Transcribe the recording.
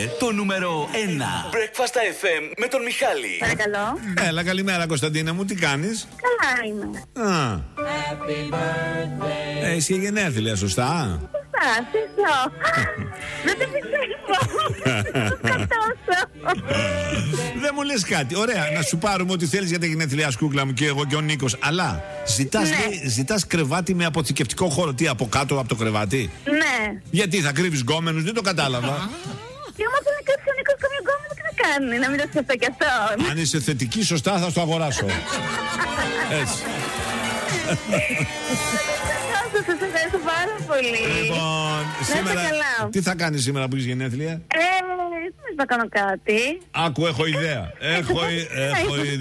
Το νούμερο 1 Breakfast FM με τον Μιχάλη. Παρακαλώ. Έλα, καλημέρα Κωνσταντίνα μου, τι κάνεις? Καλά είμαι. Εσύ γενέθλια, σωστά? Σωστά, σωστά. Δεν το πιστεύω. Κατώσω. Δεν μου λες κάτι. Ωραία, να σου πάρουμε ό,τι θέλεις για τα γενέθλιά σου, κούκλα μου, και εγώ και ο Νίκος. Αλλά ζητάς κρεβάτι με αποθηκευτικό χώρο. Τι, από κάτω από το κρεβάτι? Ναι. Γιατί θα κρύβεις γκόμενους? Δεν το κατάλαβα. Και άμα θέλει κάτι ο Νίκος καμία γκόμενο, τι να κάνει, να μην το σκεφτώ κι αυτόν. Αν είσαι θετική, σωστά θα στο αγοράσω. Έτσι. Σας ευχαριστώ πάρα πολύ. Λοιπόν, σήμερα. Τι θα κάνεις σήμερα που έχεις γενέθλια? Δεν θα κάνω κάτι. Άκου, έχω ιδέα. Έχω ιδέα.